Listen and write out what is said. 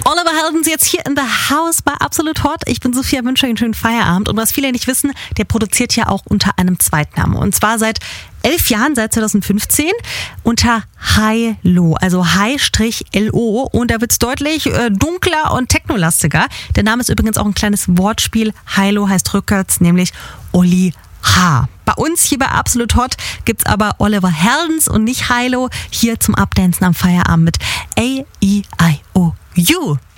Oliver Heldens jetzt hier in the House bei Absolut Hot. Ich bin Sophia, wünsche euch einen schönen Feierabend. Und was viele nicht wissen, der produziert ja auch unter einem Zweitnamen. Und zwar seit 11 Jahren, seit 2015, unter Hi-Lo, also Hi-Lo. Und da wird's deutlich dunkler und technolastiger. Der Name ist übrigens auch ein kleines Wortspiel. Hi-Lo heißt rückwärts, nämlich Olli H. Bei uns hier bei Absolut Hot gibt's aber Oliver Heldens und nicht Hi-Lo hier zum Abdancen am Feierabend mit A-E-I-O-U.